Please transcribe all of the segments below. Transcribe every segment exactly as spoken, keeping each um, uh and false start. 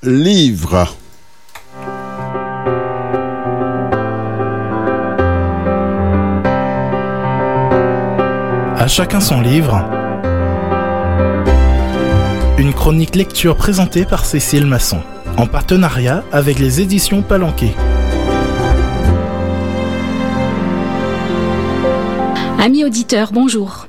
livre. À chacun son livre. Une chronique lecture présentée par Cécile Masson, en partenariat avec les éditions Palanquet. Amis auditeurs, bonjour.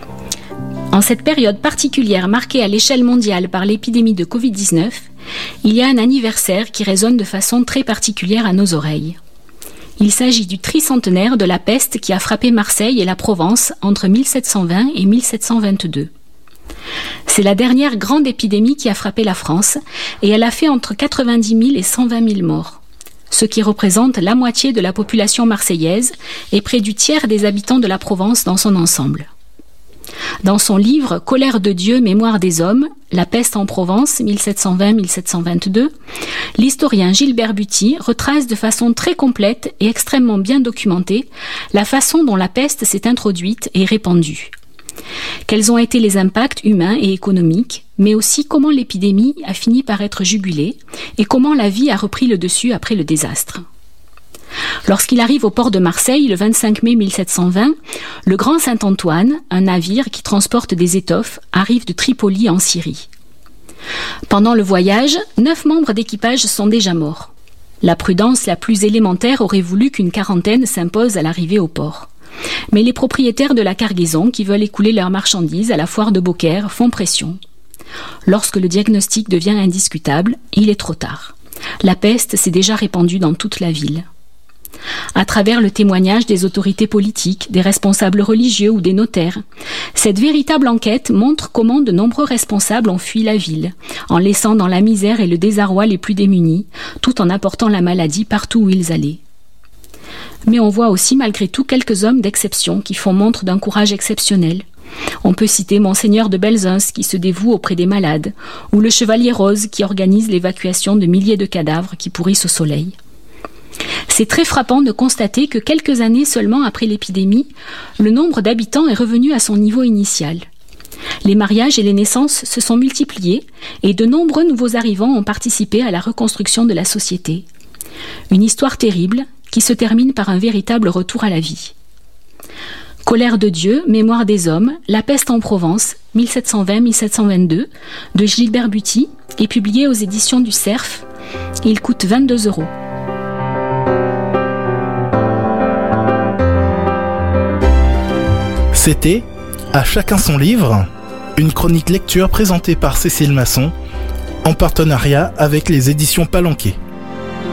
En cette période particulière marquée à l'échelle mondiale par l'épidémie de covid dix-neuf, il y a un anniversaire qui résonne de façon très particulière à nos oreilles. Il s'agit du tricentenaire de la peste qui a frappé Marseille et la Provence entre mille sept cent vingt et mille sept cent vingt-deux. C'est la dernière grande épidémie qui a frappé la France et elle a fait entre quatre-vingt-dix mille et cent vingt mille morts, ce qui représente la moitié de la population marseillaise et près du tiers des habitants de la Provence dans son ensemble. Dans son livre « Colère de Dieu, mémoire des hommes, la peste en Provence, mille sept cent vingt à mille sept cent vingt-deux », l'historien Gilbert Buty retrace de façon très complète et extrêmement bien documentée la façon dont la peste s'est introduite et répandue. Quels ont été les impacts humains et économiques, mais aussi comment l'épidémie a fini par être jugulée et comment la vie a repris le dessus après le désastre. Lorsqu'il arrive au port de Marseille le vingt-cinq mai mille sept cent vingt, le Grand Saint-Antoine, un navire qui transporte des étoffes, arrive de Tripoli en Syrie. Pendant le voyage, neuf membres d'équipage sont déjà morts. La prudence la plus élémentaire aurait voulu qu'une quarantaine s'impose à l'arrivée au port. Mais les propriétaires de la cargaison qui veulent écouler leurs marchandises à la foire de Beaucaire font pression. Lorsque le diagnostic devient indiscutable, il est trop tard. La peste s'est déjà répandue dans toute la ville. À travers le témoignage des autorités politiques, des responsables religieux ou des notaires, cette véritable enquête montre comment de nombreux responsables ont fui la ville, en laissant dans la misère et le désarroi les plus démunis, tout en apportant la maladie partout où ils allaient. Mais on voit aussi malgré tout quelques hommes d'exception qui font montre d'un courage exceptionnel. On peut citer Monseigneur de Belzunce qui se dévoue auprès des malades, ou le Chevalier Rose qui organise l'évacuation de milliers de cadavres qui pourrissent au soleil. C'est très frappant de constater que quelques années seulement après l'épidémie, le nombre d'habitants est revenu à son niveau initial. Les mariages et les naissances se sont multipliés et de nombreux nouveaux arrivants ont participé à la reconstruction de la société. Une histoire terrible qui se termine par un véritable retour à la vie. Colère de Dieu, mémoire des hommes, la peste en Provence, mille sept cent vingt à mille sept cent vingt-deux, de Gilbert Buty, est publié aux éditions du Cerf. Il coûte vingt-deux euros. C'était À chacun son livre, une chronique lecture présentée par Cécile Masson, en partenariat avec les éditions Palanquet.